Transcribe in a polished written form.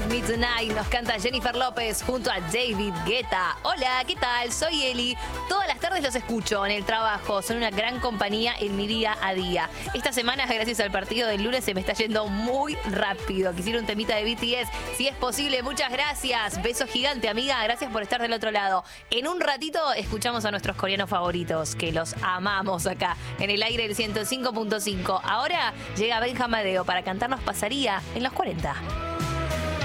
Me Tonight nos canta Jennifer López junto a David Guetta. Hola, ¿qué tal? Soy Eli. Todas las tardes los escucho en el trabajo. Son una gran compañía en mi día a día. Esta semana, gracias al partido del lunes, se me está yendo muy rápido. Quisiera un temita de BTS. Si es posible, muchas gracias. Beso gigante, amiga. Gracias por estar del otro lado. En un ratito escuchamos a nuestros coreanos favoritos, que los amamos acá, en el aire del 105.5. Ahora llega Benja Madeo para cantarnos Pasaría en los 40.